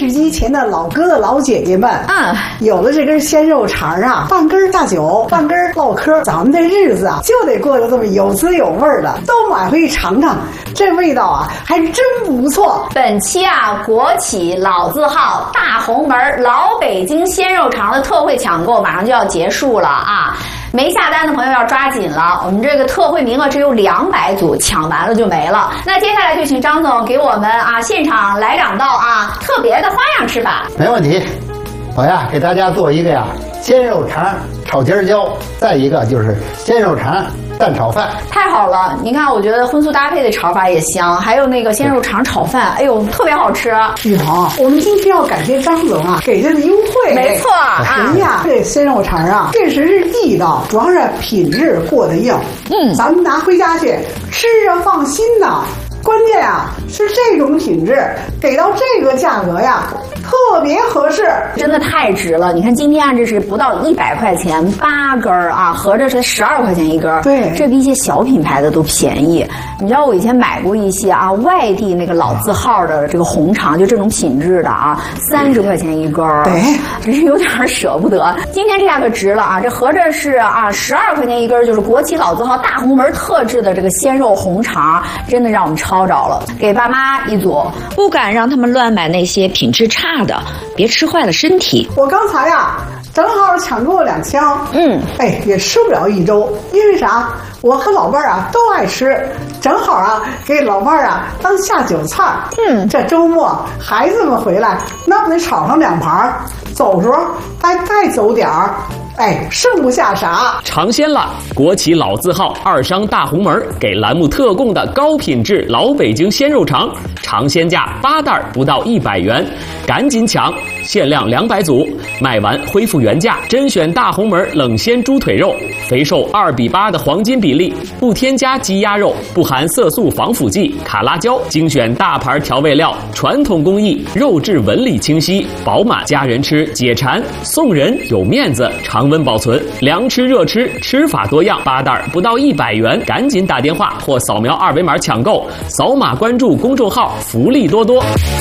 视机前的老哥哥老姐姐们，有了这根鲜肉肠啊，半根下酒，半根唠嗑，咱们的日子啊就得过得这么有滋有味的，都买回去尝尝，这味道啊还真不错。 本期啊，国企老字号大红门老北京鲜肉肠的特惠抢购马上就要结束了啊！没下单的朋友要抓紧了，我们这个特惠名额只有200组，抢完了就没了。那接下来就请张总给我们啊现场来两道啊特别的花样吃法。 没问题，我呀给大家做一个呀鲜肉肠炒尖椒，再一个就是鲜肉肠蛋炒饭。 太好了，您看，我觉得荤素搭配的炒法也香，还有那个鲜肉肠炒饭，哎呦，特别好吃。 雨鹏，我们今天要感谢张总啊给的优惠。 没错啊， 人家这鲜肉肠啊确实是地道，主要是品质过得硬。咱们拿回家去吃着放心呐。关键啊是这种品质给到这个价格呀特别合适， 真的太值了。你看今天啊这是不到100块钱8根啊，合着是12块钱一根。 对， 这比一些小品牌的都便宜。你知道我以前买过一些啊外地那个老字号的这个红肠，就这种品质的啊，30块钱一根， 对， 真是有点舍不得。今天这下可值了啊，这合着是啊12块钱一根，就是国企老字号大红门特制的这个鲜肉红肠，真的让我们抄着了。给爸妈一组， 不敢让他们乱买那些品质差的，别吃坏了身体。 我刚才呀正好抢购了2箱，也吃不了1周，因为啥？我和老伴儿啊都爱吃，正好啊给老伴儿啊当下酒菜。这周末孩子们回来，那不得炒上2盘，走时候再走点儿。剩不下啥。 尝鲜了！国企老字号2商大红门给栏目特供的高品质老北京鲜肉肠，尝鲜价8袋不到100元，赶紧抢！限量200组，卖完恢复原价。甄选大红门冷鲜猪腿肉，肥瘦2:8的黄金比例，不添加鸡鸭肉，不含色素防腐剂、卡拉胶，精选大牌调味料，传统工艺，肉质纹理清晰饱满，家人吃解馋，送人有面子，常温保存，凉吃热吃，吃法多样，8袋不到100元，赶紧打电话或扫描2维码抢购，扫码关注公众号，福利多多。